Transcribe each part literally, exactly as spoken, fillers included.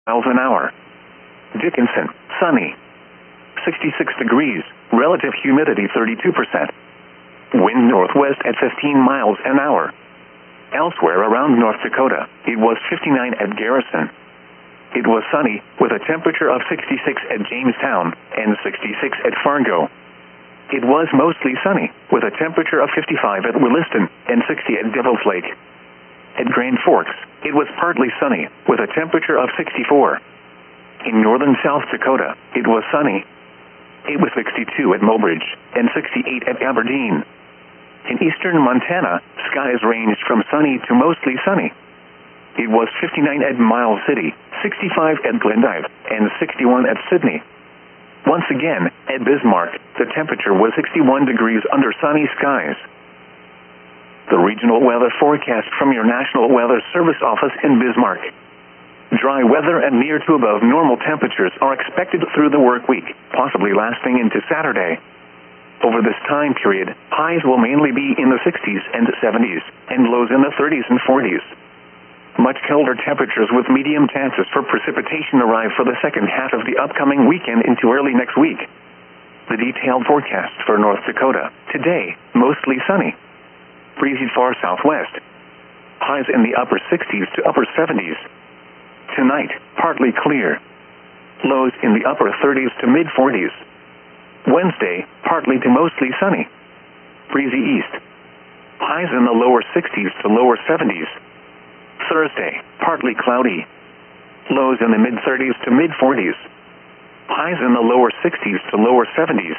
miles an hour. Dickinson, sunny. sixty-six degrees, relative humidity thirty-two percent. Wind northwest at fifteen miles an hour. Elsewhere around North Dakota, it was fifty-nine at Garrison. It was sunny, with a temperature of sixty-six at Jamestown and sixty-six at Fargo. It was mostly sunny, with a temperature of fifty-five at Williston and sixty at Devil's Lake. At Grand Forks, it was partly sunny, with a temperature of sixty-four. In northern South Dakota, it was sunny. It was sixty-two at Mobridge and sixty-eight at Aberdeen. In eastern Montana, skies ranged from sunny to mostly sunny. It was fifty-nine at Miles City, sixty-five at Glendive, and sixty-one at Sydney. Once again, at Bismarck, the temperature was sixty-one degrees under sunny skies. The regional weather forecast from your National Weather Service office in Bismarck. Dry weather and near to above normal temperatures are expected through the work week, possibly lasting into Saturday. Over this time period, highs will mainly be in the sixties and seventies, and lows in the thirties and forties. Much colder temperatures with medium chances for precipitation arrive for the second half of the upcoming weekend into early next week. The detailed forecast for North Dakota. Today, mostly sunny. Breezy far southwest. Highs in the upper sixties to upper seventies. Tonight, partly clear. Lows in the upper thirties to mid forties. Wednesday, partly to mostly sunny. Breezy east. Highs in the lower sixties to lower seventies. Thursday, partly cloudy. Lows in the mid thirties to mid forties. Highs in the lower sixties to lower seventies.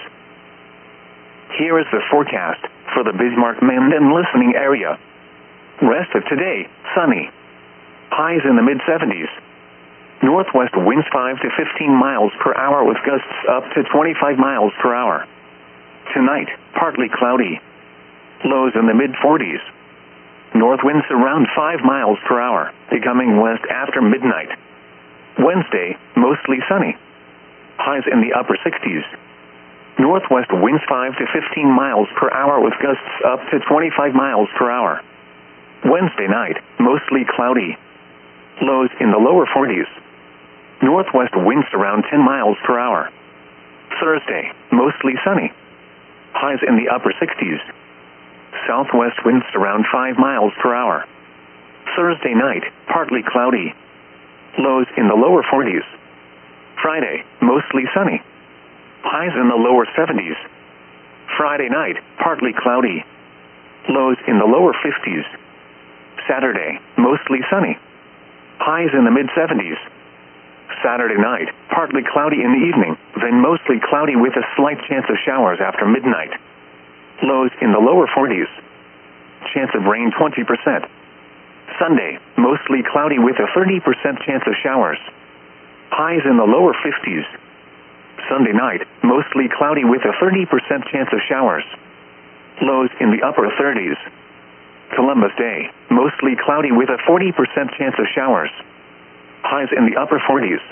Here is the forecast for the Bismarck-Menden listening area. Rest of today, sunny. Highs in the mid seventies. Northwest winds five to fifteen miles per hour with gusts up to twenty-five miles per hour. Tonight, partly cloudy. Lows in the mid forties. North winds around five miles per hour, becoming west after midnight. Wednesday, mostly sunny. Highs in the upper sixties. Northwest winds five to fifteen miles per hour with gusts up to twenty-five miles per hour. Wednesday night, mostly cloudy. Lows in the lower forties. Northwest winds around ten miles per hour. Thursday, mostly sunny. Highs in the upper sixties. Southwest winds around five miles per hour. Thursday night, partly cloudy. Lows in the lower forties. Friday, mostly sunny. Highs in the lower seventies. Friday night, partly cloudy. Lows in the lower fifties. Saturday, mostly sunny. Highs in the mid seventies. Saturday night, partly cloudy in the evening, then mostly cloudy with a slight chance of showers after midnight. Lows in the lower forties. Chance of rain twenty percent. Sunday, mostly cloudy with a thirty percent chance of showers. Highs in the lower fifties. Sunday night, mostly cloudy with a thirty percent chance of showers. Lows in the upper thirties. Columbus Day, mostly cloudy with a forty percent chance of showers. Highs in the upper forties.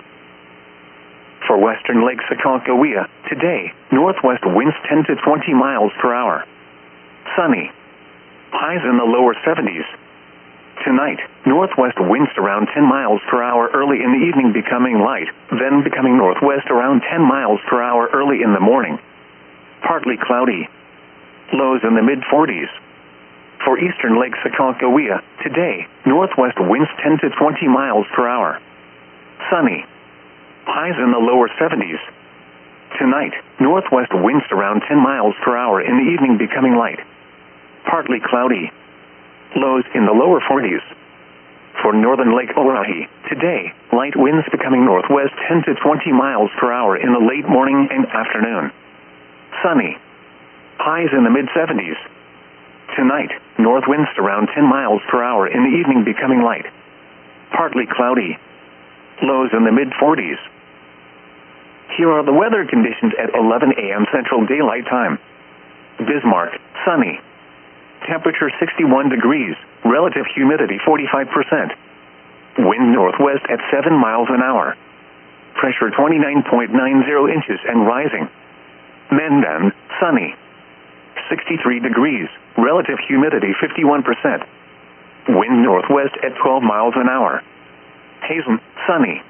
For western Lake Sakonkohia, today, northwest winds ten to twenty miles per hour. Sunny. Highs in the lower seventies. Tonight, northwest winds around ten miles per hour early in the evening becoming light, then becoming northwest around ten miles per hour early in the morning. Partly cloudy. Lows in the mid forties. For eastern Lake Sakonkohia, today, northwest winds ten to twenty miles per hour. Sunny. Highs in the lower seventies. Tonight, northwest winds around ten miles per hour in the evening becoming light. Partly cloudy. Lows in the lower forties. For northern Lake Oahe, today, light winds becoming northwest ten to twenty miles per hour in the late morning and afternoon. Sunny. Highs in the mid seventies. Tonight, north winds around ten miles per hour in the evening becoming light. Partly cloudy. Lows in the mid forties. Here are the weather conditions at eleven a m Central Daylight Time. Bismarck, sunny. Temperature sixty-one degrees, relative humidity forty-five percent. Wind northwest at seven miles an hour. Pressure twenty-nine point nine zero inches and rising. Menden, sunny. sixty-three degrees, relative humidity fifty-one percent. Wind northwest at twelve miles an hour. Hazen, sunny.